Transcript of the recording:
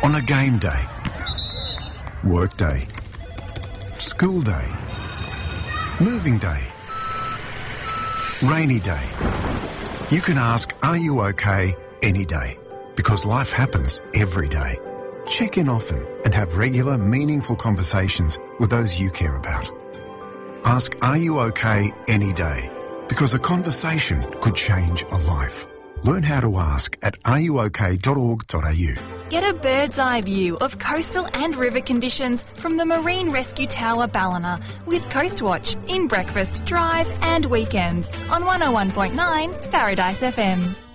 On a game day, work day, school day, moving day, rainy day. You can ask, are you okay, any day, because life happens every day. Check in often and have regular, meaningful conversations with those you care about. Ask, are you okay, any day, because a conversation could change a life. Learn how to ask at areyouok.org.au. Get a bird's eye view of coastal and river conditions from the Marine Rescue Tower Ballina with Coastwatch in breakfast, drive and weekends on 101.9 Paradise FM.